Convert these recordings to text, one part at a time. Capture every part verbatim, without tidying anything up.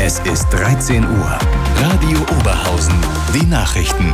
Es ist dreizehn Uhr. Radio Oberhausen. Die Nachrichten.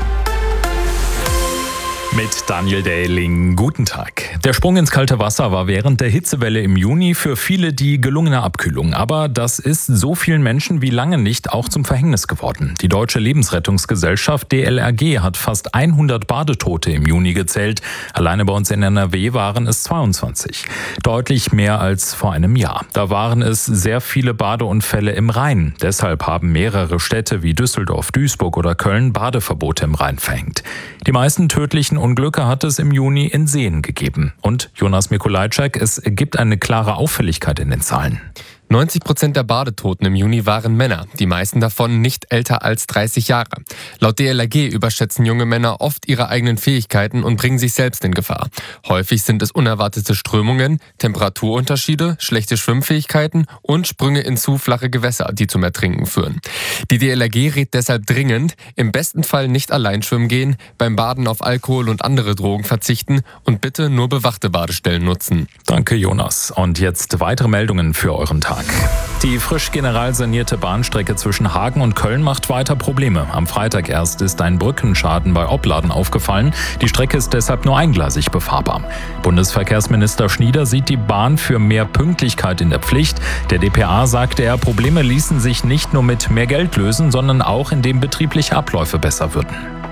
Mit Daniel Dähling. Guten Tag. Der Sprung ins kalte Wasser war während der Hitzewelle im Juni für viele die gelungene Abkühlung. Aber das ist so vielen Menschen wie lange nicht auch zum Verhängnis geworden. Die Deutsche Lebensrettungsgesellschaft D L R G hat fast hundert Badetote im Juni gezählt. Alleine bei uns in N R W waren es zweiundzwanzig. Deutlich mehr als vor einem Jahr. Da waren es sehr viele Badeunfälle im Rhein. Deshalb haben mehrere Städte wie Düsseldorf, Duisburg oder Köln Badeverbote im Rhein verhängt. Die meisten tödlichen Unglücke hat es im Juni in Seen gegeben. Und Jonas Mikolajczak, es gibt eine klare Auffälligkeit in den Zahlen. neunzig Prozent der Badetoten im Juni waren Männer, die meisten davon nicht älter als dreißig Jahre. Laut D L R G überschätzen junge Männer oft ihre eigenen Fähigkeiten und bringen sich selbst in Gefahr. Häufig sind es unerwartete Strömungen, Temperaturunterschiede, schlechte Schwimmfähigkeiten und Sprünge in zu flache Gewässer, die zum Ertrinken führen. Die D L R G rät deshalb dringend, im besten Fall nicht allein schwimmen gehen, beim Baden auf Alkohol und andere Drogen verzichten und bitte nur bewachte Badestellen nutzen. Danke, Jonas. Und jetzt weitere Meldungen für euren Tag. Die frisch generalsanierte Bahnstrecke zwischen Hagen und Köln macht weiter Probleme. Am Freitag erst ist ein Brückenschaden bei Opladen aufgefallen. Die Strecke ist deshalb nur eingleisig befahrbar. Bundesverkehrsminister Schnieder sieht die Bahn für mehr Pünktlichkeit in der Pflicht. Der D P A sagte er, Probleme ließen sich nicht nur mit mehr Geld lösen, sondern auch indem betriebliche Abläufe besser würden.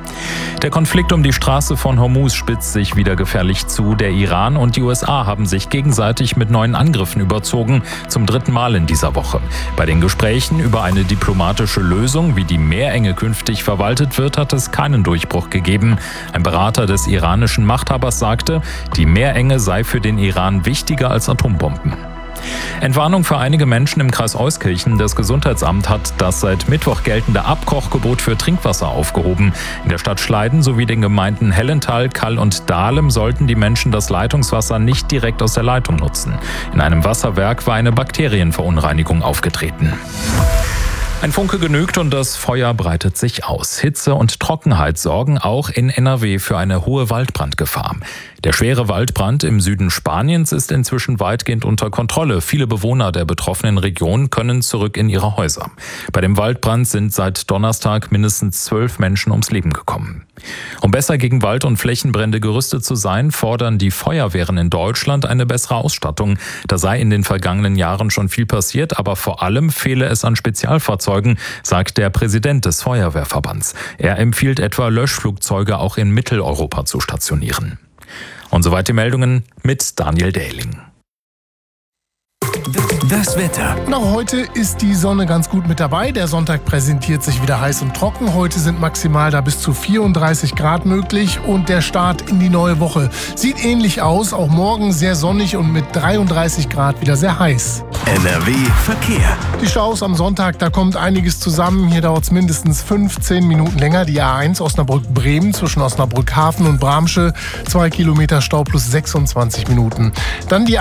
Der Konflikt um die Straße von Hormuz spitzt sich wieder gefährlich zu. Der Iran und die U S A haben sich gegenseitig mit neuen Angriffen überzogen, zum dritten Mal in dieser Woche. Bei den Gesprächen über eine diplomatische Lösung, wie die Meerenge künftig verwaltet wird, hat es keinen Durchbruch gegeben. Ein Berater des iranischen Machthabers sagte, die Meerenge sei für den Iran wichtiger als Atombomben. Entwarnung für einige Menschen im Kreis Euskirchen. Das Gesundheitsamt hat das seit Mittwoch geltende Abkochgebot für Trinkwasser aufgehoben. In der Stadt Schleiden sowie den Gemeinden Hellenthal, Kall und Dahlem sollten die Menschen das Leitungswasser nicht direkt aus der Leitung nutzen. In einem Wasserwerk war eine Bakterienverunreinigung aufgetreten. Ein Funke genügt und das Feuer breitet sich aus. Hitze und Trockenheit sorgen auch in N R W für eine hohe Waldbrandgefahr. Der schwere Waldbrand im Süden Spaniens ist inzwischen weitgehend unter Kontrolle. Viele Bewohner der betroffenen Region können zurück in ihre Häuser. Bei dem Waldbrand sind seit Donnerstag mindestens zwölf Menschen ums Leben gekommen. Um besser gegen Wald- und Flächenbrände gerüstet zu sein, fordern die Feuerwehren in Deutschland eine bessere Ausstattung. Da sei in den vergangenen Jahren schon viel passiert, aber vor allem fehle es an Spezialfahrzeugen, sagt der Präsident des Feuerwehrverbands. Er empfiehlt etwa, Löschflugzeuge auch in Mitteleuropa zu stationieren. Und soweit die Meldungen mit Daniel Dähling. Das Wetter. Na, heute ist die Sonne ganz gut mit dabei. Der Sonntag präsentiert sich wieder heiß und trocken. Heute sind maximal da bis zu vierunddreißig Grad möglich und der Start in die neue Woche sieht ähnlich aus. Auch morgen sehr sonnig und mit dreiunddreißig Grad wieder sehr heiß. N R W Verkehr. Die Staus am Sonntag, da kommt einiges zusammen. Hier dauert es mindestens fünfzehn Minuten länger. Die A eins Osnabrück-Bremen zwischen Osnabrück Hafen und Bramsche. Zwei Kilometer Stau plus sechsundzwanzig Minuten. Dann die